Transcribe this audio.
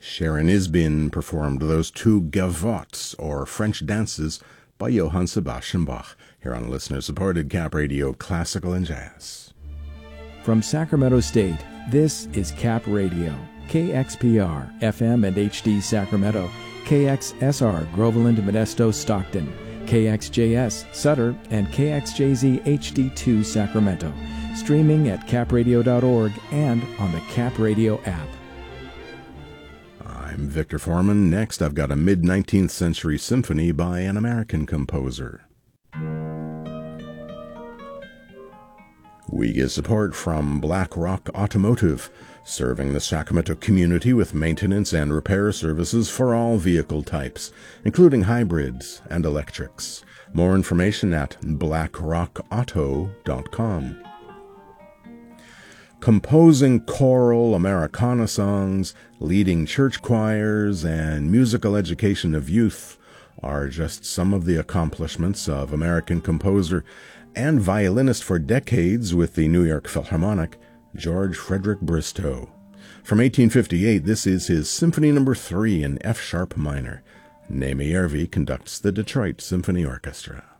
Sharon Isbin performed those two gavottes, or French dances, by Johann Sebastian Bach, here on listener-supported Cap Radio Classical and Jazz. From Sacramento State, this is Cap Radio, KXPR, FM and HD Sacramento, KXSR, Groveland, Modesto, Stockton, KXJS, Sutter, and KXJZ HD2 Sacramento, streaming at capradio.org and on the Cap Radio app. I'm Victor Foreman. Next, I've got a mid-19th century symphony by an American composer. We get support from Black Rock Automotive, serving the Sacramento community with maintenance and repair services for all vehicle types, including hybrids and electrics. More information at blackrockauto.com. Composing choral Americana songs, leading church choirs, and musical education of youth are just some of the accomplishments of American composer and violinist for decades with the New York Philharmonic, George Frederick Bristow. From 1858, this is his Symphony No. 3 in F-sharp minor. Nemi Järvi conducts the Detroit Symphony Orchestra.